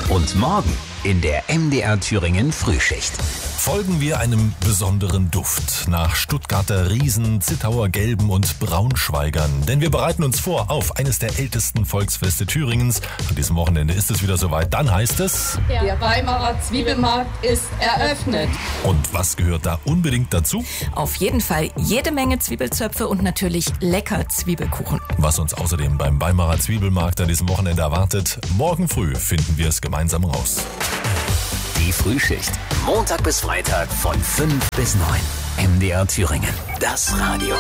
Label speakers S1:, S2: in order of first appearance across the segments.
S1: Und morgen in der MDR Thüringen Frühschicht.
S2: Folgen wir einem besonderen Duft nach Stuttgarter Riesen, Zittauer Gelben und Braunschweigern. Denn wir bereiten uns vor auf eines der ältesten Volksfeste Thüringens. An diesem Wochenende ist es wieder soweit. Dann heißt es:
S3: Der Weimarer Zwiebelmarkt ist eröffnet.
S2: Und was gehört da unbedingt dazu?
S4: Auf jeden Fall jede Menge Zwiebelzöpfe und natürlich lecker Zwiebelkuchen.
S2: Was uns außerdem beim Weimarer Zwiebelmarkt an diesem Wochenende erwartet, morgen früh finden wir es gemeinsam raus.
S1: Die Frühschicht. Montag bis Freitag von 5 bis 9. MDR Thüringen. Das Radio.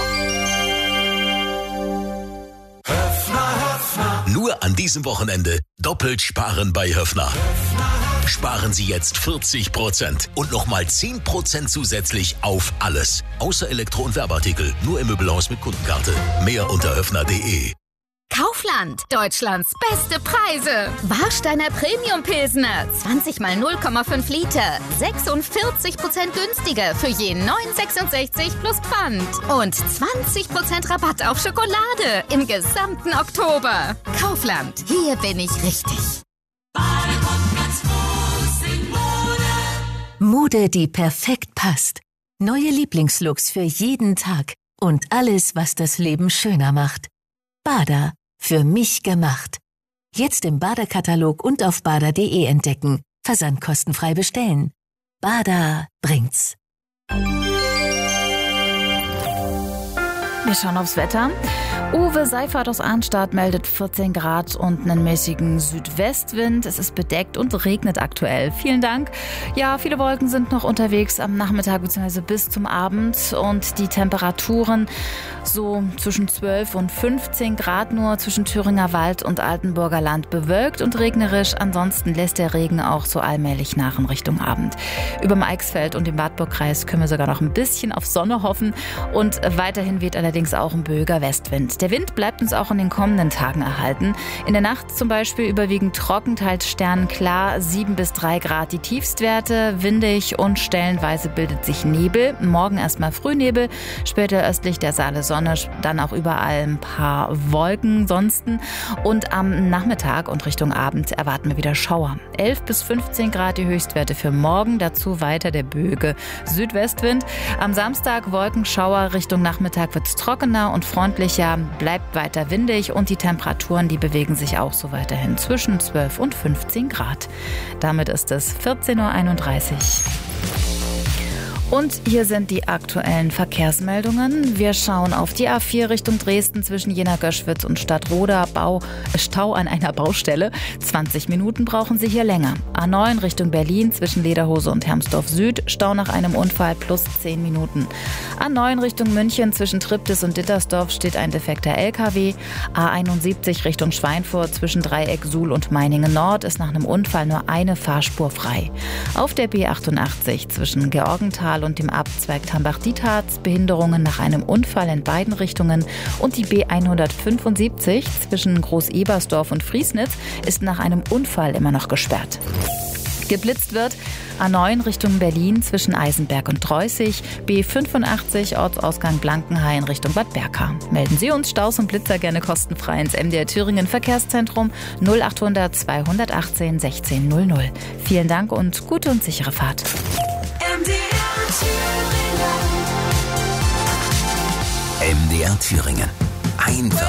S1: Nur an diesem Wochenende doppelt sparen bei Höffner. Sparen Sie jetzt 40% und nochmal 10% zusätzlich auf alles. Außer Elektro- und Werbeartikel. Nur im Möbelhaus mit Kundenkarte. Mehr unter höffner.de.
S5: Kaufland, Deutschlands beste Preise. Warsteiner Premium Pilsner, 20 mal 0,5 Liter, 46% günstiger für je 9,66 plus Pfand. Und 20% Rabatt auf Schokolade im gesamten Oktober. Kaufland, hier bin ich richtig.
S6: Mode, die perfekt passt. Neue Lieblingslooks für jeden Tag. Und alles, was das Leben schöner macht. Bader, für mich gemacht. Jetzt im Bader-Katalog und auf bader.de entdecken. Versandkostenfrei bestellen. Bader bringt's.
S7: Wir schauen aufs Wetter. Uwe Seifert aus Arnstadt meldet 14 Grad und einen mäßigen Südwestwind. Es ist bedeckt und regnet aktuell. Vielen Dank. Ja, viele Wolken sind noch unterwegs am Nachmittag bzw. bis zum Abend. Und die Temperaturen so zwischen 12 und 15 Grad nur zwischen Thüringer Wald und Altenburger Land, bewölkt und regnerisch. Ansonsten lässt der Regen auch so allmählich nach in Richtung Abend. Über dem Eichsfeld und im Wartburgkreis können wir sogar noch ein bisschen auf Sonne hoffen. Und weiterhin weht allerdings auch ein böiger Westwind. Der Wind bleibt uns auch in den kommenden Tagen erhalten. In der Nacht zum Beispiel überwiegend trocken, teils sternklar, 7 bis 3 Grad die Tiefstwerte, windig und stellenweise bildet sich Nebel. Morgen erstmal Frühnebel, später östlich der Saale Sonne, dann auch überall ein paar Wolken sonsten. Und am Nachmittag und Richtung Abend erwarten wir wieder Schauer. 11 bis 15 Grad die Höchstwerte für morgen, dazu weiter der böige Südwestwind. Am Samstag Wolkenschauer, Richtung Nachmittag wird es trockener und freundlicher, bleibt weiter windig und die Temperaturen, die bewegen sich auch so weiterhin zwischen 12 und 15 Grad. Damit ist es 14.31 Uhr. Und hier sind die aktuellen Verkehrsmeldungen. Wir schauen auf die A4 Richtung Dresden zwischen Jena-Göschwitz und Stadtroda. Stau an einer Baustelle. 20 Minuten brauchen Sie hier länger. A9 Richtung Berlin zwischen Lederhose und Hermsdorf Süd. Stau nach einem Unfall plus 10 Minuten. A9 Richtung München zwischen Triptis und Dittersdorf steht ein defekter LKW. A71 Richtung Schweinfurt zwischen Dreieck Suhl und Meiningen Nord ist nach einem Unfall nur eine Fahrspur frei. Auf der B88 zwischen Georgenthal und dem Abzweig Tambach-Dietharz Behinderungen nach einem Unfall in beiden Richtungen und die B175 zwischen Groß-Ebersdorf und Friesnitz ist nach einem Unfall immer noch gesperrt. Geblitzt wird A9 Richtung Berlin zwischen Eisenberg und Treußig, B85 Ortsausgang Blankenhain Richtung Bad Berka. Melden Sie uns Staus und Blitzer gerne kostenfrei ins MDR Thüringen Verkehrszentrum 0800 218 1600. Vielen Dank und gute und sichere Fahrt.
S1: MDR Thüringen. Einfach